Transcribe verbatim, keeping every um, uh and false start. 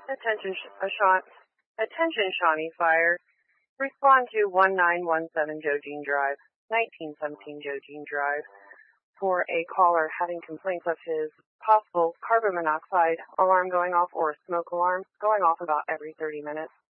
Attention, Sh- uh, Shawn, attention, Shawnee Fire. Respond to one nine one seven Jogene Drive, nineteen seventeen Jogene Drive, for a caller having complaints of his possible carbon monoxide alarm going off or smoke alarm going off about every thirty minutes.